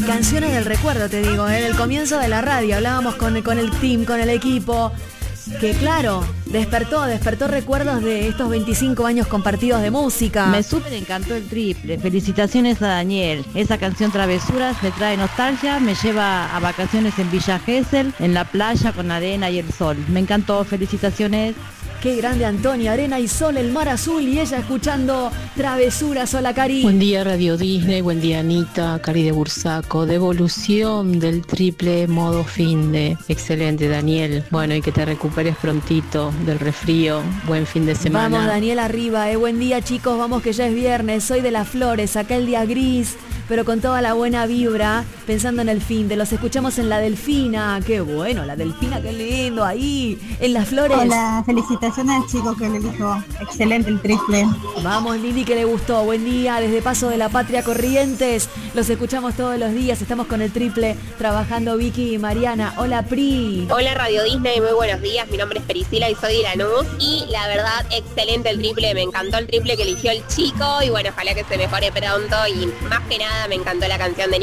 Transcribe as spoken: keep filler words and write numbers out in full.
Canciones del recuerdo, te digo, ¿eh? Del comienzo de la radio. Hablábamos con, con el team, con el equipo. Que claro, despertó, despertó recuerdos de estos veinticinco años compartidos de música. Me súper encantó el triple. Felicitaciones a Daniel. Esa canción Travesuras me trae nostalgia, me lleva a vacaciones en Villa Gesell, en la playa con arena y el sol. Me encantó, felicitaciones. Qué grande Antonia, arena y sol, el mar azul y ella escuchando Travesuras. Hola Cari. Buen día Radio Disney, buen día Anita, Cari de Bursaco. Devolución del triple modo fin de. Excelente Daniel. Bueno, y que te recuperes prontito del resfrío. Buen fin de semana. Vamos Daniel arriba, eh. Buen día chicos, vamos que ya es viernes. Soy de Las Flores, acá el día gris, pero con toda la buena vibra, pensando en el fin de. Los escuchamos en La Delfina. Qué bueno, La Delfina, qué lindo, ahí, en Las Flores. Hola, felicitaciones al chico que le dijo, excelente el triple. Vamos Lili, que le gustó. Buen día, desde Paso de la Patria Corrientes. Los escuchamos todos los días, estamos con el triple, trabajando Vicky y Mariana. Hola Pri. Hola Radio Disney, muy buenos días. Mi nombre es Priscila y soy de Lanús. Y la verdad, excelente el triple. Me encantó el triple que eligió el chico. Y bueno, ojalá que se mejore pronto. Y más que nada, me encantó la canción de